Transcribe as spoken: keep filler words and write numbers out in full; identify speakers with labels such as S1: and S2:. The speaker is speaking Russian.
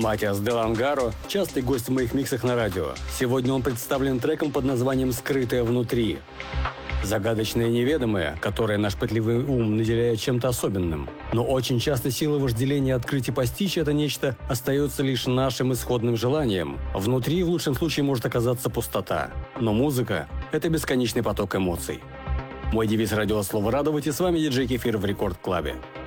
S1: Матиас Де Лангаро – частый гость в моих миксах на радио. Сегодня он представлен треком под названием «Скрытое внутри». Загадочное и неведомое, которое наш пытливый ум наделяет чем-то особенным. Но очень часто сила вожделения открыть и постичь это нечто остается лишь нашим исходным желанием. Внутри в лучшем случае может оказаться пустота. Но музыка – это бесконечный поток эмоций. Мой девиз радиослова «Радовать», и с вами диджей Кефир в Рекорд Клабе.